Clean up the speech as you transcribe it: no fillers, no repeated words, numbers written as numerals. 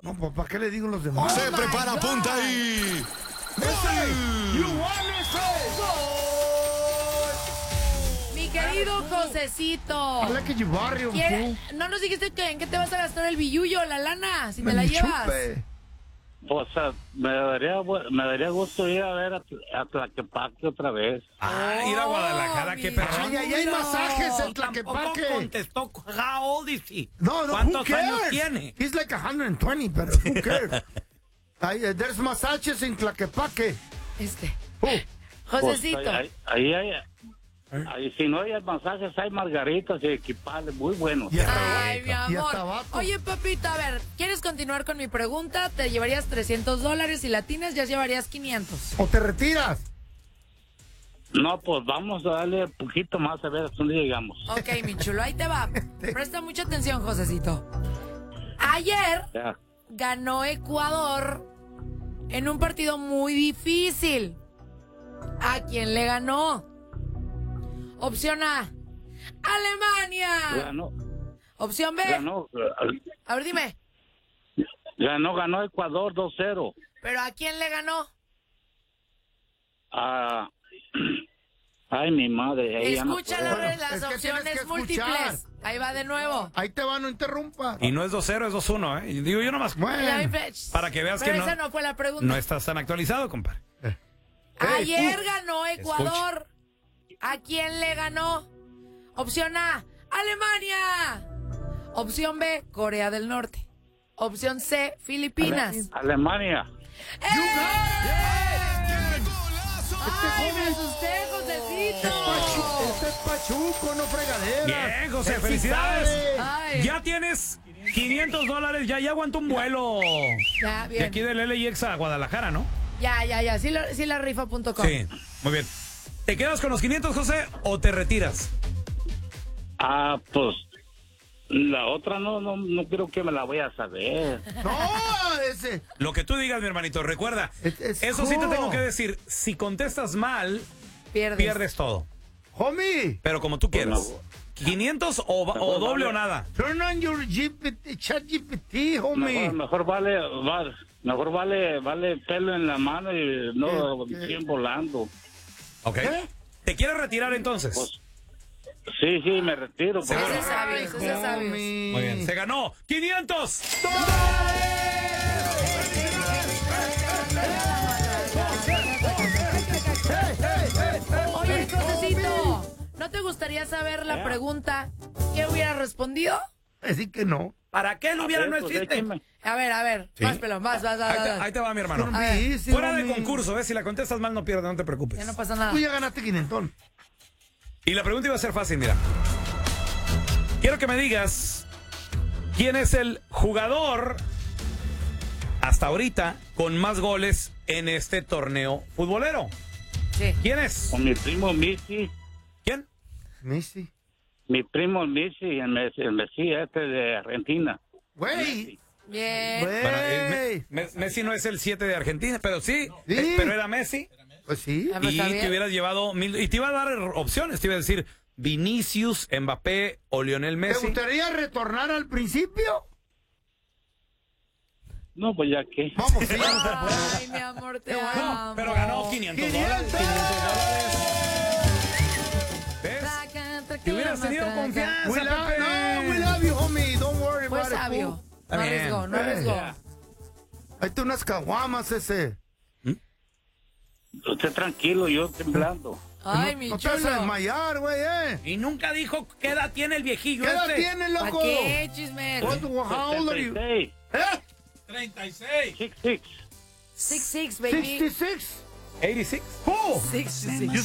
No, pues, ¿para qué le digo los demás? Se prepara, apunta ahí. Mi querido Josecito. Habla que barrio. No nos dijiste en qué te vas a gastar el billullo, la lana, si te la llevas. Pues me daría gusto ir a ver a Tlaquepaque otra vez. Ir a Guadalajara, qué perro. Ay, hay masajes en Tlaquepaque. Contestó, how old is he? No, ¿Cuántos años tiene? He's like 120, pero who cares? There's masajes en Tlaquepaque. Josecito. Pues ahí, si no hay masajes, hay margaritas y equipales muy buenos. Ay, mi amor. Oye, papito, a ver, ¿quieres continuar con mi pregunta? Te llevarías $300. Si la tienes, ya llevarías 500. ¿O te retiras? No, pues vamos a darle un poquito más a ver hasta dónde llegamos. Ok, mi chulo, ahí te va. Presta mucha atención, Josecito. Ayer ganó Ecuador en un partido muy difícil. ¿A quién le ganó? Opción A, Alemania. Ganó. Opción B. Ganó. A ver, dime. Ganó Ecuador 2-0. ¿Pero a quién le ganó? Ay, mi madre. Escucha las opciones múltiples. Ahí va de nuevo. Ahí te va, no interrumpa. Y no es 2-0, es 2-1, ¿eh? Digo yo nomás. Bueno, para que veas pero que esa no fue la pregunta. no estás tan actualizado, compadre. Ayer ganó Ecuador. ¿A quién le ganó? Opción A, Alemania. Opción B, Corea del Norte. Opción C, Filipinas. Alemania. ¡Ay, me asusté, Josecito! Este es pachuco, no fregadera. Bien, José, felicidades. Ya tienes $500, ya aguantó un vuelo. Ya, bien. De aquí del LAX a Guadalajara, ¿no? Ya. Sí la rifa.com. Sí, muy bien. ¿Te quedas con los 500, José, o te retiras? Pues la otra no creo que me la voy a saber. No, ese. Lo que tú digas, mi hermanito, recuerda. Eso sí te tengo que decir. Si contestas mal, pierdes todo. Homie. Pero como tú quieras. 500 o doble o nada. Turn on your chat GPT, homie. Mejor vale pelo en la mano y no bien volando. ¿Ok? ¿Te quieres retirar entonces? Pues, sí, me retiro. Eso es sabio. Muy bien. Se ganó $500. Oye, Josecito, ¿no te gustaría saber la pregunta que hubiera respondido? Así que no. ¿Para qué no hubiera no existe? A ver. ¿Sí? Más pelón, vas. Ahí te va, mi hermano. Fuera de concurso, ¿ves? Si la contestas mal, no pierdes, no te preocupes. Ya no pasa nada. Tú ya ganaste 500. Y la pregunta iba a ser fácil, mira. Quiero que me digas quién es el jugador hasta ahorita con más goles en este torneo futbolero. Sí. ¿Quién es? Con mi primo Messi. ¿Quién? Messi. Mi primo Messi, el Messi de Argentina. Güey. Bien. Bueno, Messi no es el 7 de Argentina, pero sí. Pero era Messi. Pues sí. Y te hubieras llevado y te iba a dar opciones. Te iba a decir Vinicius, Mbappé o Lionel Messi. ¿Te gustaría retornar al principio? No, pues ya que. Vamos, sí. Ay, mi amor, te amo. No, pero ganó $500. $500. ¿Ves? Si hubieras tenido confianza, We Pepe. love you, homie. Don't worry Fue about it. sabio. Está No bien. arriesgó. Ahí te unas caguamas ese. Usted tranquilo, yo temblando. Ay, mi No te vas a chulo. desmayar, güey, Y nunca dijo qué edad tiene el viejillo ¿Qué edad este. tienes, ¿Para loco? qué, chisme? How old are you? 36. 36. 66. 66, baby. 66? 86. Who? 66. You